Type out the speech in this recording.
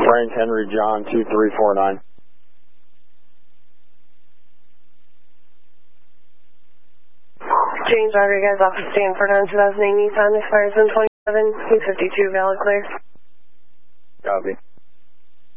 Frank Henry John 2349. James Rodriguez off of Stanford on 2008 Nissan expires in 27, 252 valid clear. Copy.